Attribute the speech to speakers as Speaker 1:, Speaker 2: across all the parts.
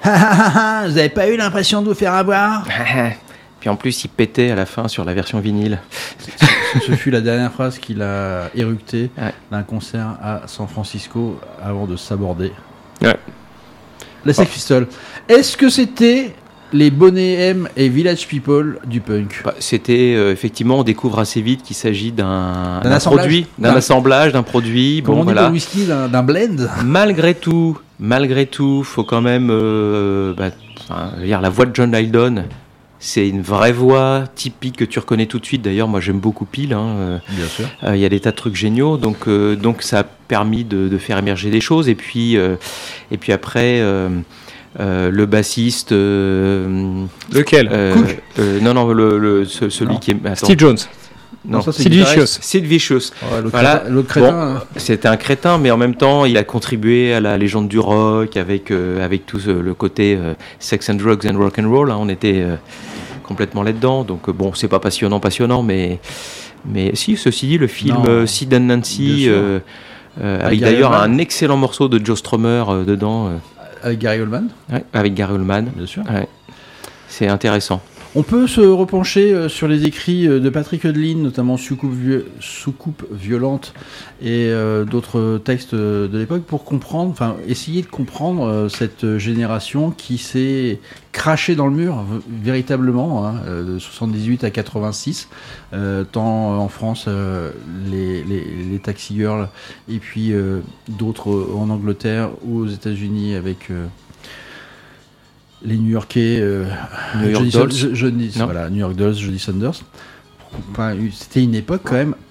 Speaker 1: Vous avez pas eu l'impression de vous faire avoir?
Speaker 2: Puis en plus, il pétait à la fin sur la version vinyle.
Speaker 1: Ce fut la dernière phrase qu'il a éructée d'un concert à San Francisco avant de s'aborder.
Speaker 2: Ouais.
Speaker 1: Les Sex Pistols. Est-ce que c'était les Boney M et Village People du punk?
Speaker 2: C'était effectivement, on découvre assez vite qu'il s'agit d'un
Speaker 1: assemblage.
Speaker 2: assemblage, d'un produit.
Speaker 1: Comme on dit le whisky, d'un blend.
Speaker 2: Malgré tout, faut quand même dire la voix de John Lydon. C'est une vraie voix typique que tu reconnais tout de suite. D'ailleurs, moi j'aime beaucoup Peel.
Speaker 1: Bien sûr.
Speaker 2: Il y a des tas de trucs géniaux, donc ça a permis de faire émerger des choses. Et puis après. Le bassiste.
Speaker 3: Lequel
Speaker 2: Non, celui qui est. Attends.
Speaker 3: Steve Jones.
Speaker 2: Non,
Speaker 1: ça, c'est
Speaker 2: Sid Vicious.
Speaker 1: Voilà, l'autre crétin.
Speaker 2: Bon, c'était un crétin, mais en même temps, il a contribué à la légende du rock avec tout le côté sex and drugs and rock and roll. On était complètement là-dedans. Donc bon, c'est pas passionnant, mais si, ceci dit, le film Sid and Nancy, avec d'ailleurs un excellent morceau de Joe Strummer dedans.
Speaker 1: Avec Gary Oldman.
Speaker 2: Ouais, avec Gary Oldman.
Speaker 1: Bien sûr.
Speaker 2: Ouais. C'est intéressant.
Speaker 1: On peut se repencher sur les écrits de Patrick Hudlin, notamment Soucoupe violente et d'autres textes de l'époque pour comprendre, essayer de comprendre cette génération qui s'est crachée dans le mur véritablement, de 78 à 86, tant en France les Taxi Girls et puis d'autres en Angleterre ou aux États-Unis avec les New-Yorkais,
Speaker 2: New York Dolls.
Speaker 1: New York Dolls, Jody Saunders. C'était une époque quand même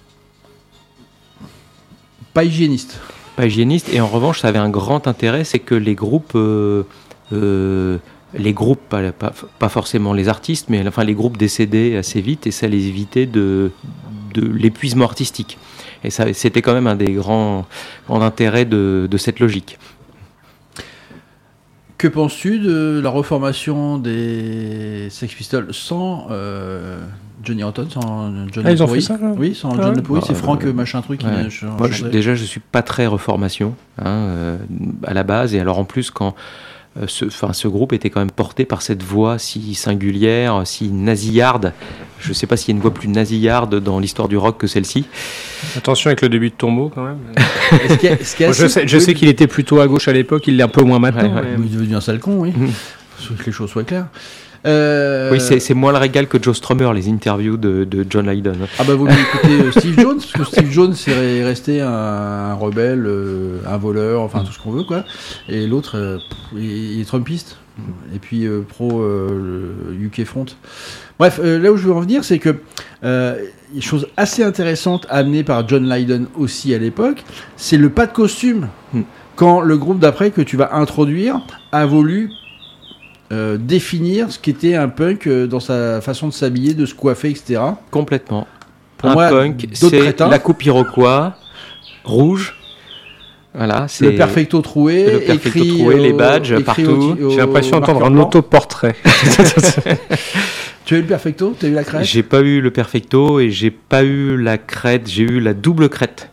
Speaker 1: pas hygiéniste.
Speaker 2: Pas hygiéniste, et en revanche, ça avait un grand intérêt, c'est que les groupes, pas forcément les artistes, mais enfin les groupes décédaient assez vite, et ça les évitait de l'épuisement artistique. Et ça, c'était quand même un des grands intérêts de cette logique.
Speaker 1: Que penses-tu de la reformation des Sex Pistols sans Johnny Rotten, sans John
Speaker 3: ils ont
Speaker 1: Lepoury?
Speaker 3: fait ça, là.
Speaker 1: Oui, sans John Lepoury, c'est Franck machin truc.
Speaker 2: Ouais. Moi, déjà, je suis pas très reformation à la base, et alors en plus quand ce groupe était quand même porté par cette voix si singulière, si nasillarde. Je ne sais pas s'il y a une voix plus nasillarde dans l'histoire du rock que celle-ci.
Speaker 3: Attention avec le début de Tombeau quand même.
Speaker 1: Je
Speaker 3: sais qu'il était plutôt à gauche à l'époque, il l'est un peu moins maintenant.
Speaker 1: Ouais. Il est devenu un sale con, oui. Que les choses soient claires.
Speaker 2: Oui, c'est moins le régal que Joe Strummer, les interviews de John Lydon.
Speaker 1: Ah bah vous mieux écouter Steve Jones, parce que Steve Jones c'est resté un rebelle, un voleur, enfin tout ce qu'on veut quoi. Et l'autre, il est trumpiste. Et puis pro UK Front. Bref, là où je veux en venir, c'est que une chose assez intéressante amenée par John Lydon aussi à l'époque, c'est le pas de costume. Quand le groupe d'après que tu vas introduire a voulu définir ce qu'était un punk dans sa façon de s'habiller, de se coiffer, etc.
Speaker 2: Complètement.
Speaker 1: Pour
Speaker 2: un
Speaker 1: moi,
Speaker 2: punk, c'est la coupe Iroquois, rouge. Voilà, c'est
Speaker 1: le perfecto troué,
Speaker 2: les badges partout.
Speaker 3: J'ai l'impression d'entendre un autoportrait.
Speaker 1: Tu as eu le perfecto? Tu as eu la crête?
Speaker 2: J'ai pas eu le perfecto et j'ai pas eu la crête, j'ai eu la double crête.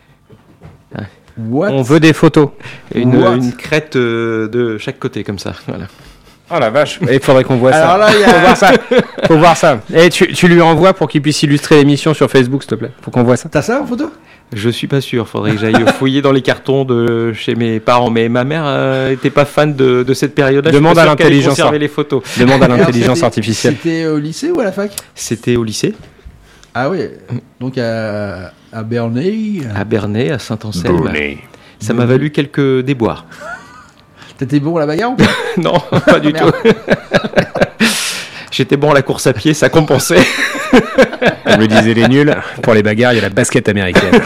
Speaker 1: What?
Speaker 3: On veut des photos.
Speaker 2: Une crête de chaque côté comme ça. Voilà.
Speaker 3: Oh la vache, il faudrait qu'on voit ça.
Speaker 1: Alors là,
Speaker 3: Faut voir ça. Et tu lui envoies pour qu'il puisse illustrer l'émission sur Facebook, s'il te plaît. Faut qu'on voit ça.
Speaker 1: T'as ça en photo?
Speaker 2: Je suis pas sûr, faudrait que j'aille fouiller dans les cartons de chez mes parents. Mais ma mère était pas fan de cette période-là.
Speaker 3: Demande à l'intelligence.
Speaker 2: Les photos.
Speaker 3: Demande à l'intelligence artificielle.
Speaker 1: C'était au lycée ou à la fac?
Speaker 2: C'était au lycée.
Speaker 1: Ah oui, donc à Bernay.
Speaker 2: À Bernay, à Saint-Anselme. Ça m'a valu quelques déboires.
Speaker 1: T'étais bon à la bagarre ou pas?
Speaker 2: Non, pas du tout. J'étais bon à la course à pied, ça compensait.
Speaker 3: Comme le disaient les nuls, pour les bagarres, il y a la basket américaine.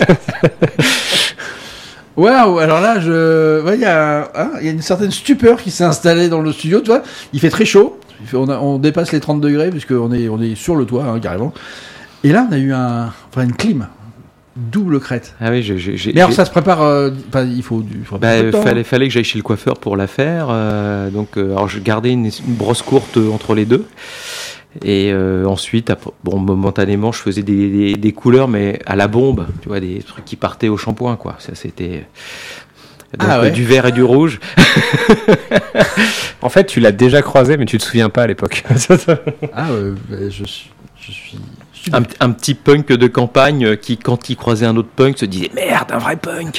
Speaker 1: Waouh, alors là, il y a une certaine stupeur qui s'est installée dans le studio, tu vois. Il fait très chaud, on dépasse les 30 degrés, puisqu'on est sur le toit, carrément. Et là, on a eu une clim. Double crête.
Speaker 2: Ah oui,
Speaker 1: mais alors ça se prépare. Il faut
Speaker 2: fallait que j'aille chez le coiffeur pour la faire. Alors je gardais une brosse courte entre les deux. Et ensuite, momentanément, je faisais des couleurs, mais à la bombe. Tu vois, des trucs qui partaient au shampoing, quoi. Ça, c'était du vert et du rouge.
Speaker 3: fait, tu l'as déjà croisé, mais tu te souviens pas à l'époque.
Speaker 1: Ah, je suis
Speaker 2: Un petit punk de campagne qui, quand il croisait un autre punk, se disait merde, un vrai punk.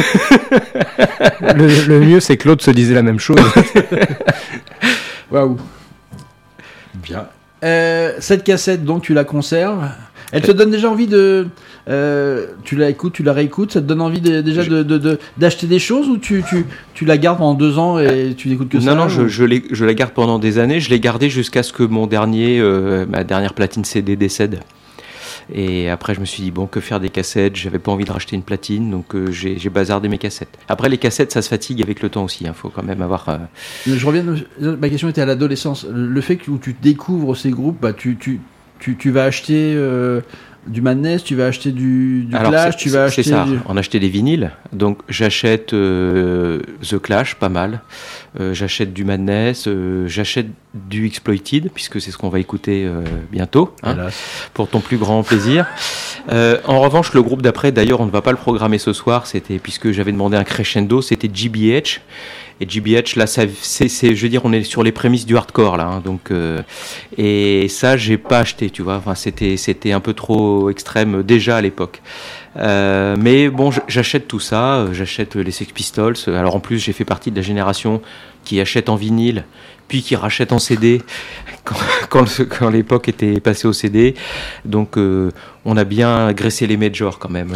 Speaker 3: Le mieux, c'est que l'autre se disait la même chose.
Speaker 1: Waouh. Bien. Cette cassette, donc, tu la conserves. Elle te donne déjà envie de... tu la écoutes, tu la réécoutes, ça te donne envie d'acheter des choses, ou tu la gardes pendant 2 ans et tu n'écoutes que ça?
Speaker 2: Non, je la garde pendant des années. Je l'ai gardée jusqu'à ce que ma dernière platine CD décède. Et après, je me suis dit, bon, que faire des cassettes? J'avais pas envie de racheter une platine, donc j'ai bazardé mes cassettes. Après, les cassettes, ça se fatigue avec le temps aussi. Faut quand même avoir...
Speaker 1: Je reviens, ma question était à l'adolescence. Le fait que tu découvres ces groupes, bah, tu vas acheter du Madness, tu vas acheter du Clash, tu vas acheter...
Speaker 2: C'est ça, on achetait des vinyles. Donc j'achète The Clash, pas mal. J'achète du Madness, j'achète du Exploited, puisque c'est ce qu'on va écouter bientôt, pour ton plus grand plaisir. En revanche, le groupe d'après, d'ailleurs, on ne va pas le programmer ce soir, puisque j'avais demandé un crescendo, c'était GBH. Et GBH, là, je veux dire, on est sur les prémices du hardcore, là. Donc, et ça, j'ai pas acheté, tu vois. Enfin, c'était un peu trop extrême déjà à l'époque. Mais bon, j'achète tout ça. J'achète les Sex Pistols. Alors en plus, j'ai fait partie de la génération qui achète en vinyle, puis qui rachète en CD quand l'époque était passée au CD. Donc, on a bien graissé les majors quand même.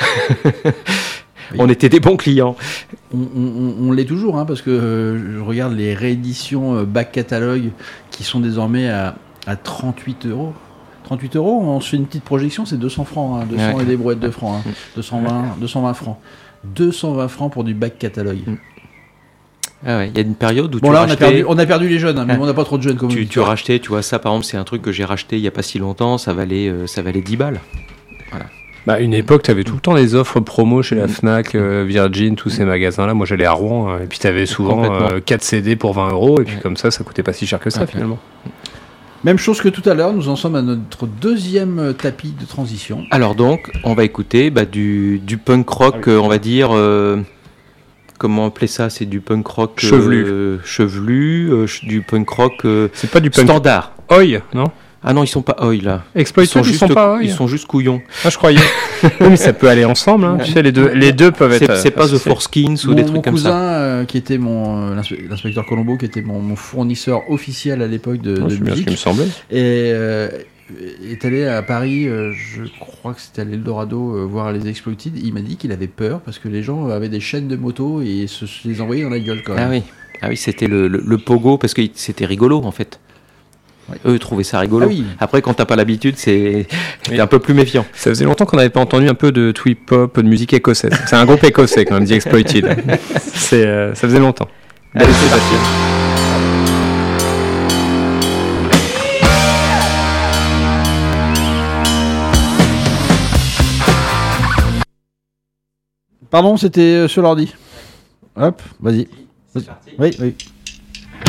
Speaker 2: On était des bons clients.
Speaker 1: On l'est toujours, hein, parce que je regarde les rééditions back catalogue qui sont désormais à 38 €. 38 €, on se fait une petite projection, c'est 200 francs, hein, 200 et des brouettes de francs, hein, 220 francs. 220 francs pour du back catalogue.
Speaker 2: Ah ouais, il y a une période où
Speaker 1: bon,
Speaker 2: tu
Speaker 1: là,
Speaker 2: rachetais...
Speaker 1: on a perdu les jeunes, hein, mais on n'a pas trop de jeunes comme
Speaker 2: tu rachetais, tu vois, ça par exemple, c'est un truc que j'ai racheté il n'y a pas si longtemps, ça valait 10 balles. Voilà.
Speaker 3: Bah, une époque, tu avais tout le temps des offres promo chez la Fnac, Virgin, tous ces magasins-là. Moi, j'allais à Rouen, et puis tu avais souvent 4 CD pour 20 €, et puis comme ça coûtait pas si cher que ça, finalement.
Speaker 1: Même chose que tout à l'heure, nous en sommes à notre deuxième tapis de transition.
Speaker 2: Alors donc, on va écouter du punk rock, on va dire... comment appeler ça? C'est du punk rock chevelu, du punk rock
Speaker 3: c'est pas du punk
Speaker 2: standard.
Speaker 3: Oi, non?
Speaker 2: Ah non, ils sont pas oi là.
Speaker 3: Exploited, ils sont pas oi.
Speaker 2: Ils sont juste couillons.
Speaker 3: Ah, je croyais. Oui, mais ça peut aller ensemble, hein. Tu sais, les deux peuvent être.
Speaker 2: C'est pas The Foreskins ou des trucs comme ça.
Speaker 1: Mon cousin, qui était l'inspecteur Colombo, qui était mon fournisseur officiel à l'époque de musique.
Speaker 3: C'est ce qui me semblait.
Speaker 1: Et est allé à Paris, je crois que c'était à l'Eldorado, voir les Exploited. Il m'a dit qu'il avait peur parce que les gens avaient des chaînes de moto et se les envoyaient dans la gueule quand même.
Speaker 2: Ah oui, c'était le pogo parce que c'était rigolo en fait. Ouais. Eux trouvaient ça rigolo. Ah oui. Après, quand t'as pas l'habitude, t'es un peu plus méfiant.
Speaker 3: Ça faisait longtemps qu'on n'avait pas entendu un peu de twee pop, de musique écossaise. C'est un groupe écossais quand même, dit Exploited. Ça faisait longtemps.
Speaker 2: Allez, c'est parti.
Speaker 1: Pardon, c'était sur l'ordi. Hop, vas-y. Oui.